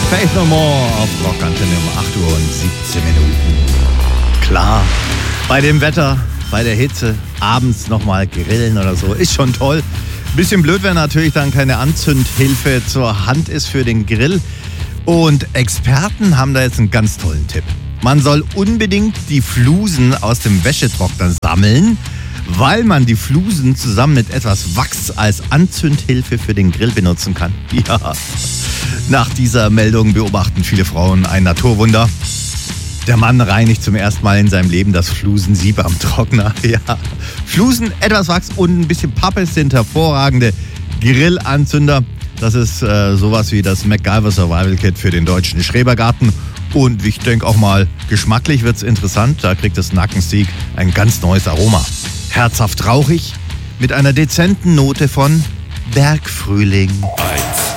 Faith No More auf Rockantenne um 8 Uhr und 17 Minuten. Klar, bei dem Wetter, bei der Hitze, abends nochmal grillen oder so, ist schon toll. Bisschen blöd, wenn natürlich dann keine Anzündhilfe zur Hand ist für den Grill. Und Experten haben da jetzt einen ganz tollen Tipp. Man soll unbedingt die Flusen aus dem Wäschetrockner sammeln, weil man die Flusen zusammen mit etwas Wachs als Anzündhilfe für den Grill benutzen kann. Ja, nach dieser Meldung beobachten viele Frauen ein Naturwunder. Der Mann reinigt zum ersten Mal in seinem Leben das Flusensieb am Trockner. Ja, Flusen, etwas Wachs und ein bisschen Pappe sind hervorragende Grillanzünder. Das ist sowas wie das MacGyver Survival Kit für den deutschen Schrebergarten. Und ich denke auch mal, geschmacklich wird's interessant. Da kriegt das Nackensteak ein ganz neues Aroma. Herzhaft rauchig mit einer dezenten Note von Bergfrühling. 1